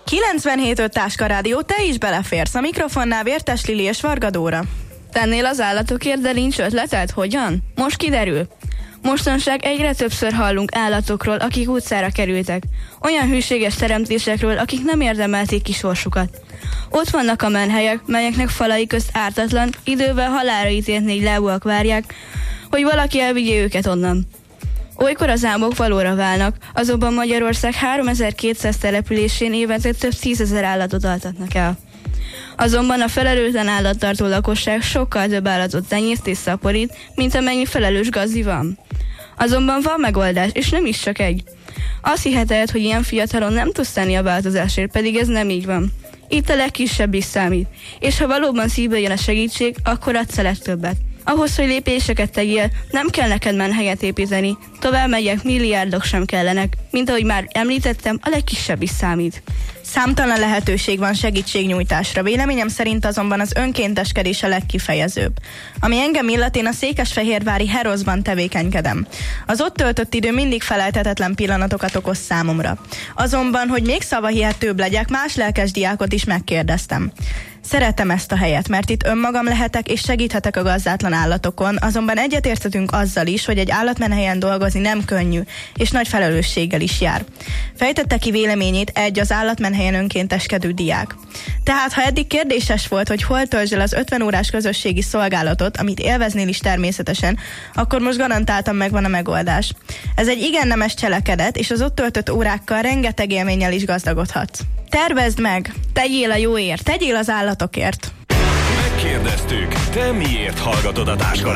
97.5 Táska Rádió, te is beleférsz. A mikrofonnál Vértes Lili és Varga Dóra. Tennél az állatokért, de nincs ötleted? Hogyan? Most kiderül. Mostanság egyre többször hallunk állatokról, akik utcára kerültek. Olyan hűséges teremtésekről, akik nem érdemelték ki sorsukat. Ott vannak a menhelyek, melyeknek falai közt ártatlan, idővel halálra ítélt négylábúak várják, hogy valaki elvigye őket onnan. Olykor az álmok valóra válnak, azonban Magyarország 3200 településén évente több 10 000 állatot altatnak el. Azonban a felelőtlen állattartó lakosság sokkal több állatot tenyészt és szaporít, mint amennyi felelős gazdi van. Azonban van megoldás, és nem is csak egy. Azt hiheted, hogy ilyen fiatalon nem tudsz tenni a változásért, pedig ez nem így van. Itt a legkisebb is számít, és ha valóban szívből jön a segítség, akkor adsz a legtöbbet. Ahhoz, hogy lépéseket tegyél, nem kell neked menhelyet építeni, tovább megyek, milliárdok sem kellenek, mint ahogy már említettem, a legkisebb is számít. Számtalan lehetőség van segítségnyújtásra, véleményem szerint azonban az önkénteskedés a legkifejezőbb. Ami engem illet, én a székesfehérvári Heroszban tevékenykedem. Az ott töltött idő mindig felelthetetlen pillanatokat okoz számomra. Azonban, hogy még szavahihetőbb legyek, más lelkes diákot is megkérdeztem. Szeretem ezt a helyet, mert itt önmagam lehetek és segíthetek a gazdátlan állatokon, azonban egyetérthetünk azzal is, hogy egy állatmenhelyen dolgozni nem könnyű, és nagy felelősséggel is jár. Fejtette ki véleményét az állatmenhelyen önkénteskedő diák. Tehát, ha eddig kérdéses volt, hogy hol töltsd el az 50 órás közösségi szolgálatot, amit élveznél is természetesen, akkor most garantáltan megvan a megoldás. Ez egy igen nemes cselekedet, és az ott töltött órákkal rengeteg élménnyel is gazdagodhatsz. Tervezd meg! Tegyél a jóért, tegyél az állatokért! Megkérdeztük, te miért hallgatod a Táska